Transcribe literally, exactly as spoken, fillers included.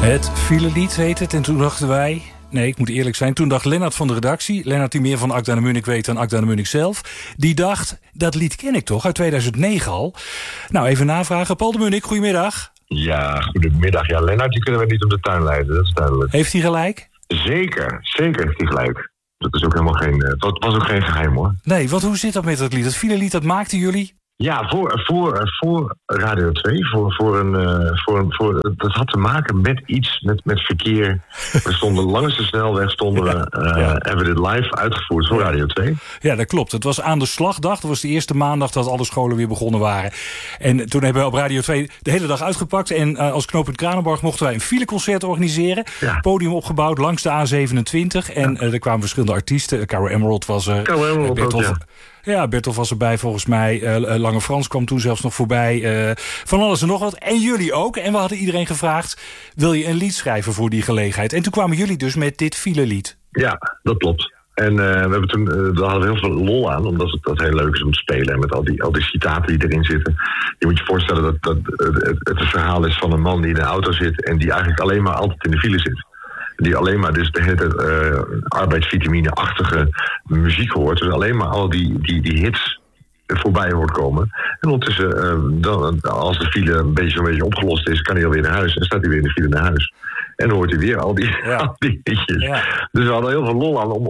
Het filelied heet het en toen dachten wij... Nee, ik moet eerlijk zijn. Toen dacht Lennart van de redactie... Lennart die meer van Akda en de Munnik weet dan Akda en de Munnik zelf... die dacht, dat lied ken ik toch, uit tweeduizend negen al. Nou, even navragen. Paul de Munnik, goedemiddag. Ja, goedemiddag. Ja, Lennart, die kunnen we niet om de tuin leiden, dat is duidelijk. Heeft hij gelijk? Zeker, zeker heeft hij gelijk. Dat is ook helemaal geen... Het was ook geen geheim, hoor. Nee, want hoe zit dat met dat lied? Dat filelied, dat maakten jullie... Ja, voor, voor, voor Radio twee, voor, voor een, uh, voor een, voor, dat had te maken met iets, met, met verkeer. We stonden langs de snelweg, stonden we, uh, ja. hebben we dit live uitgevoerd voor Radio twee. Ja, dat klopt. Het was aan de slagdag, dat was de eerste maandag dat alle scholen weer begonnen waren. En toen hebben we op Radio twee de hele dag uitgepakt en uh, als knooppunt Kranenborg mochten wij een fileconcert organiseren. Ja. Podium opgebouwd langs de A zevenentwintig en ja. uh, er kwamen verschillende artiesten. Caro Emerald was er. Caro Emerald Bertolf, ook, ja. Ja, Bertolf was erbij volgens mij. Uh, Lange Frans kwam toen zelfs nog voorbij. Uh, van alles en nog wat. En jullie ook. En we hadden iedereen gevraagd... wil je een lied schrijven voor die gelegenheid? En toen kwamen jullie dus met dit filelied. Ja, dat klopt. En uh, we hebben toen, uh, daar hadden we heel veel lol aan. Omdat het dat heel leuk is om te spelen. En met al die, al die citaten die erin zitten. Je moet je voorstellen dat, dat uh, het, het verhaal is van een man die in de auto zit... en die eigenlijk alleen maar altijd in de file zit. Die alleen maar dus de hele uh, arbeidsvitamine-achtige muziek hoort. Dus alleen maar al die, die, die hits voorbij hoort komen. En ondertussen, uh, dan, als de file een beetje, een beetje opgelost is... kan hij alweer naar huis en staat hij weer in de file naar huis. En dan hoort hij weer al die, ja. al die hitjes. Ja. Dus we hadden heel veel lol aan om,